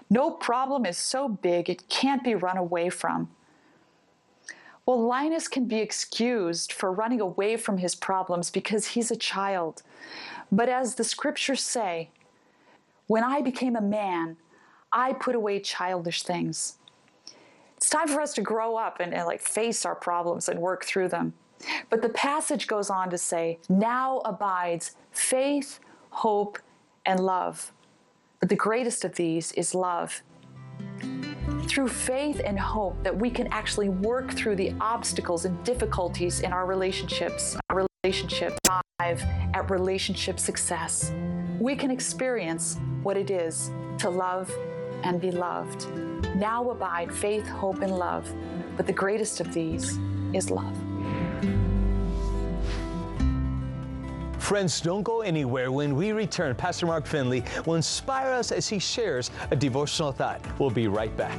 No problem is so big it can't be run away from. Well, Linus can be excused for running away from his problems because he's a child. But as the scriptures say, when I became a man, I put away childish things. It's time for us to grow up and face our problems and work through them. But the passage goes on to say, now abides faith, hope, and love. But the greatest of these is love. Through faith and hope that we can actually work through the obstacles and difficulties in our relationships, thrive at relationship success. We can experience what it is to love and be loved. Now abide faith, hope, and love. But the greatest of these is love. Friends, don't go anywhere. When we return, Pastor Mark Finley will inspire us as he shares a devotional thought. We'll be right back.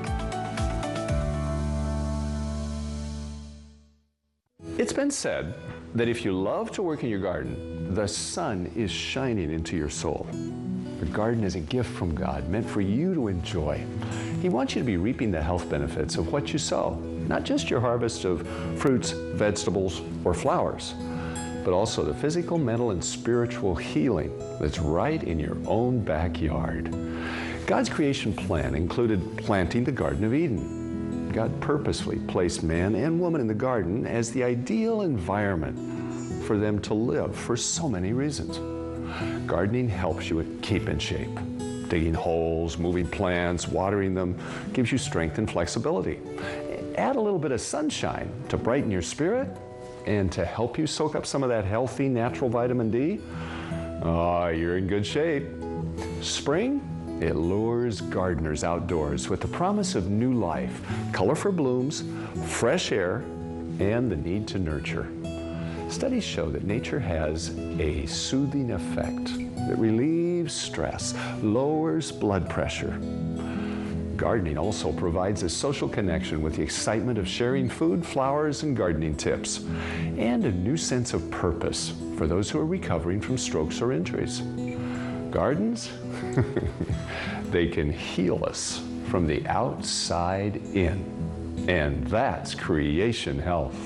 It's been said that if you love to work in your garden, the sun is shining into your soul. The garden is a gift from God meant for you to enjoy. He wants you to be reaping the health benefits of what you sow, not just your harvest of fruits, vegetables, or flowers, but also the physical, mental, and spiritual healing that's right in your own backyard. God's creation plan included planting the Garden of Eden. God purposely placed man and woman in the garden as the ideal environment for them to live for so many reasons. Gardening helps you keep in shape. Digging holes, moving plants, watering them gives you strength and flexibility. Add a little bit of sunshine to brighten your spirit and to help you soak up some of that healthy, natural vitamin D. You're in good shape. Spring, it lures gardeners outdoors with the promise of new life, colorful blooms, fresh air, and the need to nurture. Studies show that nature has a soothing effect that relieves stress, lowers blood pressure. Gardening also provides a social connection with the excitement of sharing food, flowers, and gardening tips, and a new sense of purpose for those who are recovering from strokes or injuries. Gardens, they can heal us from the outside in, and that's creation health.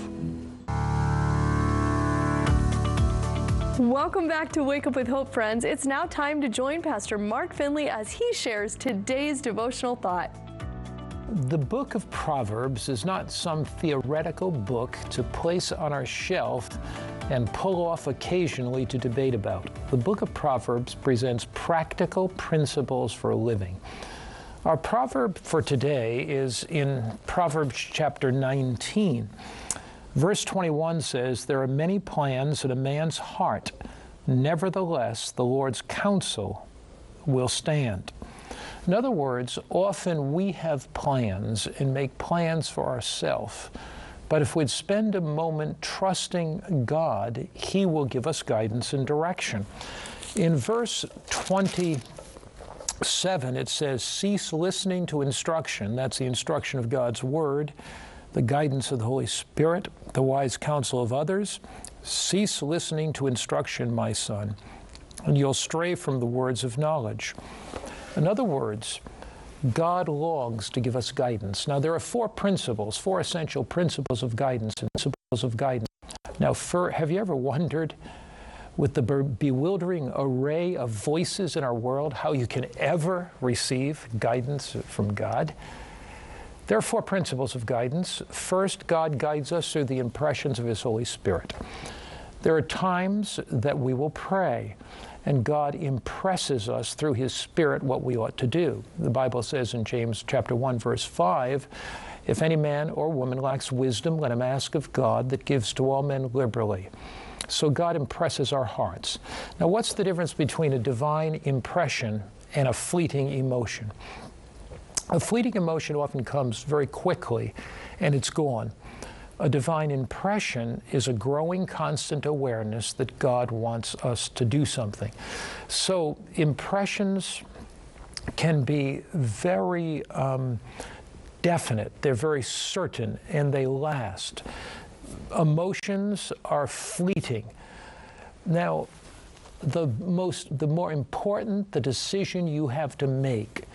Welcome back to Wake Up with Hope, friends. It's now time to join Pastor Mark Finley as he shares today's devotional thought. The book of Proverbs is not some theoretical book to place on our shelf and pull off occasionally to debate about. The book of Proverbs presents practical principles for living. Our proverb for today is in Proverbs chapter 19. Verse 21 says, "There are many plans in a man's heart. Nevertheless, the Lord's counsel will stand." In other words, often we have plans and make plans for ourselves. But if we'd spend a moment trusting God, He will give us guidance and direction. In verse 27, it says, "Cease listening to instruction." That's the instruction of God's Word, the guidance of the Holy Spirit, the wise counsel of others. "Cease listening to instruction, my son, and you'll stray from the words of knowledge." In other words, God longs to give us guidance. Now, there are four essential principles of guidance. Now, have you ever wondered, with the bewildering array of voices in our world, how you can ever receive guidance from God? There are four principles of guidance. First, God guides us through the impressions of His Holy Spirit. There are times that we will pray, and God impresses us through His Spirit what we ought to do. The Bible says in James chapter 1, verse 5, "If any man or woman lacks wisdom, let him ask of God that gives to all men liberally." So God impresses our hearts. Now, what's the difference between a divine impression and a fleeting emotion? A fleeting emotion often comes very quickly, and it's gone. A divine impression is a growing, constant awareness that God wants us to do something. So impressions can be very definite, they're very certain, and they last. Emotions are fleeting. Now, the more important the decision you have to make